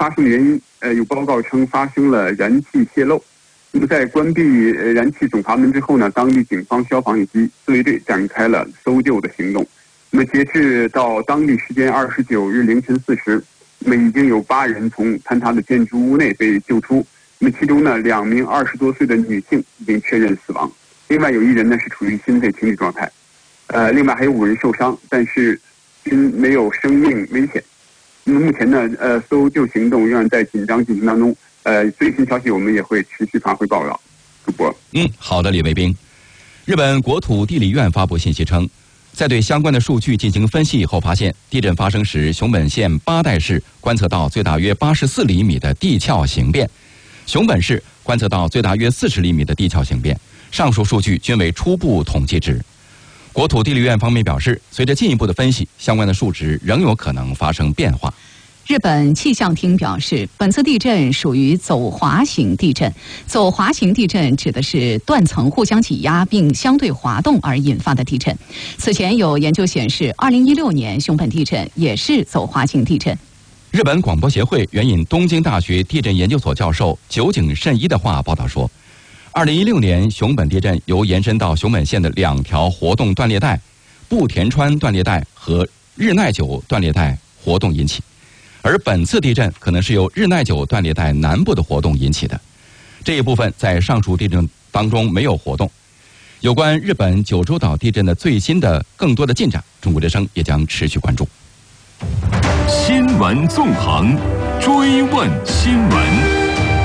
发生的原因，有报告称发生了燃气泄漏。那么在关闭燃气总阀门之后呢，当地警方、消防以及自卫队展开了搜救的行动。那么截至到当地时间29日凌晨4时，那么已经有8人从坍塌的建筑物内被救出。那么其中呢，2名20多岁的女性已经确认死亡，另外有1人呢是处于心肺停止状态。另外还有5人受伤，但是均没有生命危险。那么目前呢，搜救行动仍然在紧张进行当中。最新消息我们也会持续发回报道。主播， 好的，李卫兵。日本国土地理院发布信息称，在对相关的数据进行分析以后，发现地震发生时，熊本县八代市观测到最大约84厘米的地壳形变，熊本市观测到最大约40厘米的地壳形变。上述数据均为初步统计值。国土地理院方面表示，随着进一步的分析，相关的数值仍有可能发生变化。 日本气象厅表示，本次地震属于走滑型地震。走滑型地震指的是断层互相挤压并相对滑动而引发的地震。此前有研究显示，2016年熊本地震也是走滑型地震。 日本广播协会援引东京大学地震研究所教授酒井慎一的话报道说，2016年熊本地震由延伸到熊本县的2条活动断裂带——步田川断裂带和日奈久断裂带活动引起。而本次地震可能是由日奈久断裂带南部的活动引起的，这一部分在上述地震当中没有活动。有关日本九州岛地震的最新的更多的进展，中国之声也将持续关注。 新闻纵横，追问新闻。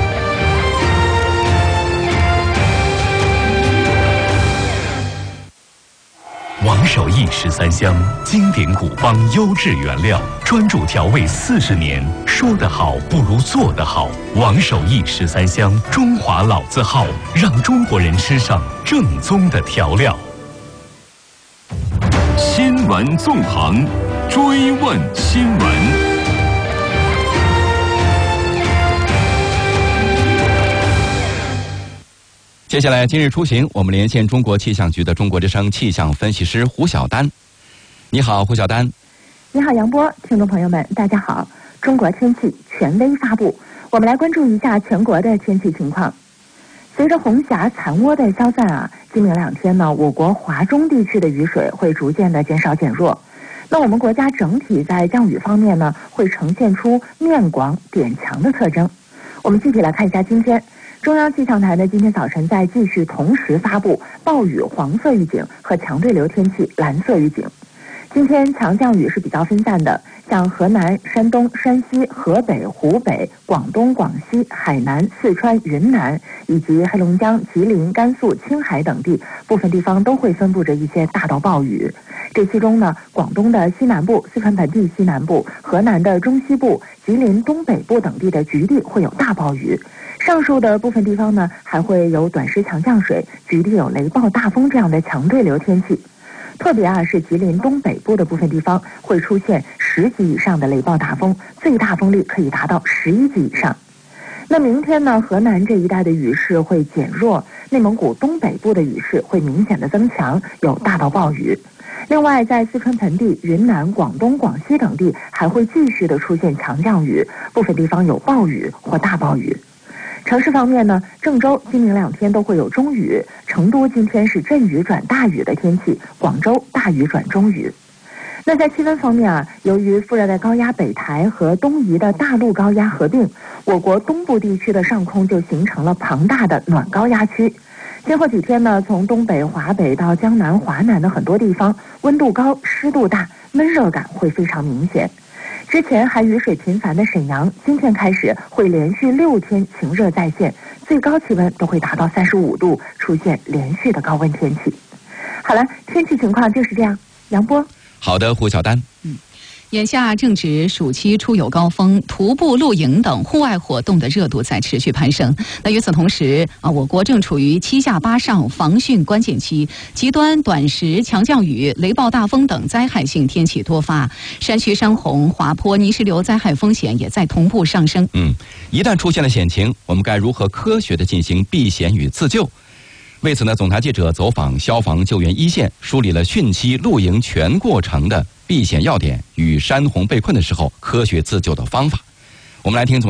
王守义13香，经典古方，优质原料，专注调味40年。说得好不如做得好。王守义13香，中华老字号，让中国人吃上正宗的调料。新闻纵横，追问新闻。 接下来今日出行，我们连线中国气象局的中国之声气象分析师胡晓丹。你好，胡晓丹。 你好，杨波，听众朋友们，大家好。中国天气权威发布，我们来关注一下全国的天气情况。随着红霞残涡的消散今明2天呢，我国华中地区的雨水会逐渐的减少减弱。那我们国家整体在降雨方面呢，会呈现出面广点强的特征。我们具体来看一下今天。中央气象台呢，今天早晨在继续同时发布暴雨黄色预警和强对流天气蓝色预警。今天强降雨是比较分散的，像河南、山东、山西、河北、湖北、广东、广西、海南、四川、云南以及黑龙江、吉林、甘肃、青海等地，部分地方都会分布着一些大到暴雨。这其中呢，广东的西南部、四川盆地西南部、河南的中西部、吉林东北部等地的局地会有大暴雨。上述的部分地方呢，还会有短时强降水，局地有雷暴、大风这样的强对流天气。特别是吉林东北部的部分地方会出现10级以上的雷暴大风，最大风力可以达到11级以上。那明天呢，河南这一带的雨势会减弱，内蒙古东北部的雨势会明显的增强，有大到暴雨。另外，在四川盆地、云南、广东、广西等地还会继续的出现强降雨，部分地方有暴雨或大暴雨。城市方面呢，郑州今明2天都会有中雨，成都今天是阵雨转大雨的天气，广州大雨转中雨。那在气温方面由于副热带高压北抬和东移的大陆高压合并，我国东部地区的上空就形成了庞大的暖高压区。今后几天呢，从东北、华北到江南、华南的很多地方，温度高、湿度大，闷热感会非常明显。之前还雨水频繁的沈阳，今天开始会连续6天晴热再现，最高气温都会达到35度，出现连续的高温天气。好了，天气情况就是这样。杨波。 好的，胡晓丹。 眼下正值暑期出游高峰，徒步、露营等户外活动的热度在持续攀升。那与此同时我国正处于7下8上防汛关键期，极端短时强降雨、雷暴大风等灾害性天气多发，山区山洪、滑坡、泥石流灾害风险也在同步上升。 一旦出现了险情，我们该如何科学地进行避险与自救？为此呢，总台记者走访消防救援一线，梳理了汛期露营全过程的避险要点与山洪被困的时候科学自救的方法。我们来听